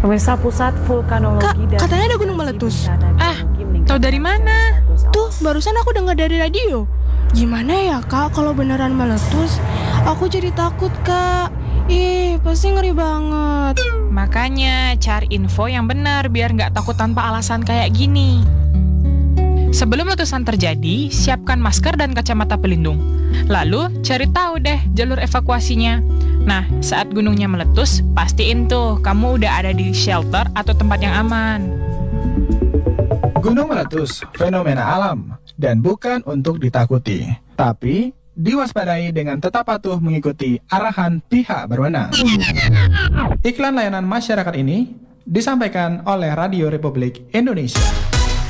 Pemirsa Pusat Vulkanologi Kak, katanya ada gunung meletus. Tahu dari mana? Tuh, barusan aku dengar dari radio. Gimana ya Kak kalau beneran meletus? Aku jadi takut Kak. Ih, pasti ngeri banget. Makanya cari info yang benar biar nggak takut tanpa alasan kayak gini. Sebelum letusan terjadi, siapkan masker dan kacamata pelindung. Lalu, cari tahu deh jalur evakuasinya. Nah, saat gunungnya meletus, pastiin tuh kamu udah ada di shelter atau tempat yang aman. Gunung meletus, fenomena alam, dan bukan untuk ditakuti. Tapi, diwaspadai dengan tetap patuh mengikuti arahan pihak berwenang. Iklan layanan masyarakat ini disampaikan oleh Radio Republik Indonesia.